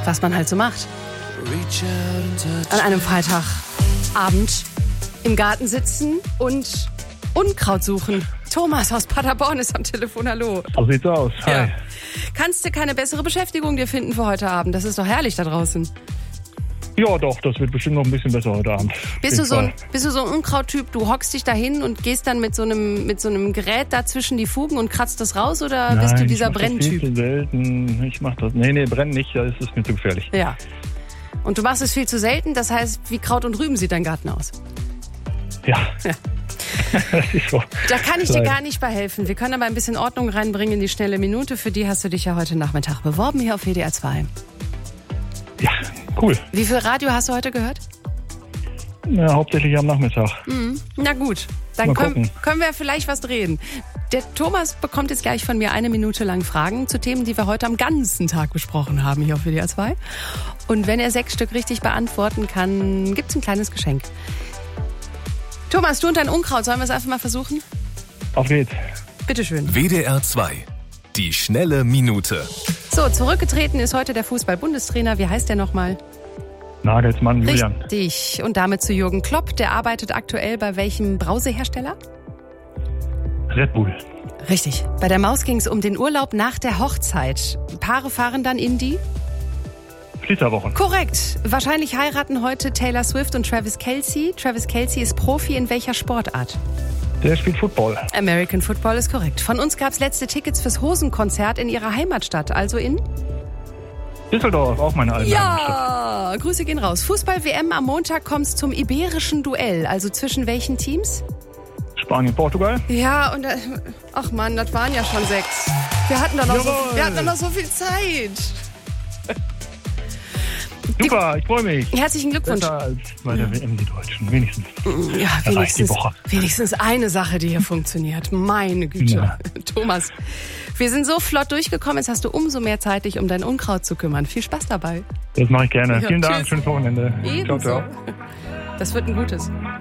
was man halt so macht. An einem Freitagabend im Garten sitzen und Unkraut suchen. Thomas aus Paderborn ist am Telefon, hallo. So sieht's aus. Hi. Ja. Kannst du keine bessere Beschäftigung dir finden für heute Abend? Das ist doch herrlich da draußen. Ja, doch, das wird bestimmt noch ein bisschen besser heute Abend. Bist du so ein Unkrauttyp, du hockst dich dahin und gehst dann mit so einem Gerät da zwischen die Fugen und kratzt das raus, oder Nein, bist du dieser ich mach das Brenntyp? viel zu selten. Ich mach das. Nee, brennen nicht, das ist mir zu gefährlich. Ja. Und du machst es viel zu selten, das heißt, wie Kraut und Rüben sieht dein Garten aus? Ja. Das ist so. Da kann ich dir gar nicht bei helfen. Wir können aber ein bisschen Ordnung reinbringen in die schnelle Minute. Für die hast du dich ja heute Nachmittag beworben hier auf WDR 2. Ja, cool. Wie viel Radio hast du heute gehört? Ja, hauptsächlich am Nachmittag. Na gut, dann Mal können gucken. wir vielleicht was drehen. Der Thomas bekommt jetzt gleich von mir 1 Minute lang Fragen zu Themen, die wir heute am ganzen Tag besprochen haben hier auf WDR 2. Und wenn er 6 Stück richtig beantworten kann, gibt's ein kleines Geschenk. Thomas, du und dein Unkraut, sollen wir es einfach mal versuchen? Auf geht's. Bitteschön. WDR 2. Die schnelle Minute. So, zurückgetreten ist heute der Fußball-Bundestrainer. Wie heißt der nochmal? Nagelsmann, Julian. Richtig. Und damit zu Jürgen Klopp. Der arbeitet aktuell bei welchem Brausehersteller? Red Bull. Richtig. Bei der Maus ging es um den Urlaub nach der Hochzeit. Paare fahren dann in die? Flitterwochen. Korrekt. Wahrscheinlich heiraten heute Taylor Swift und Travis Kelce. Travis Kelce ist Profi in welcher Sportart? Der spielt Football. American Football ist korrekt. Von uns gab es letzte Tickets fürs Hosenkonzert in ihrer Heimatstadt, also in? Düsseldorf, auch meine alte Heimatstadt. Ja, Grüße gehen raus. Fußball-WM am Montag kommt's zum iberischen Duell. Also zwischen welchen Teams? Spanien, Portugal. Ja, und ach Mann, das waren ja schon 6. Wir hatten doch noch so viel Zeit. Super, ich freue mich. Herzlichen Glückwunsch. Besser als bei der WM die Deutschen, wenigstens. Ja, Das reicht die Woche. wenigstens eine Sache, die hier funktioniert. Meine Güte. Ja. Thomas, wir sind so flott durchgekommen. Jetzt hast du umso mehr Zeit, dich um dein Unkraut zu kümmern. Viel Spaß dabei. Das mache ich gerne. Ja, Vielen Dank, tschüss. schönes Wochenende. Ebenso. Ciao, ciao. Das wird ein gutes.